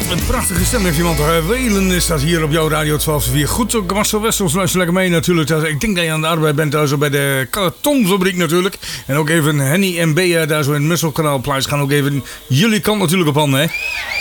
Een prachtige stem heeft iemand. Welen is dat hier op jouw Radio 1204. Goed zo, Marcel Wessels, luister lekker mee natuurlijk. Ik denk dat je aan de arbeid bent daar zo bij de kartonfabriek natuurlijk. En ook even Henny en Bea daar zo in het Musselkanaal Pluis gaan ook even jullie kant natuurlijk op handen, hè.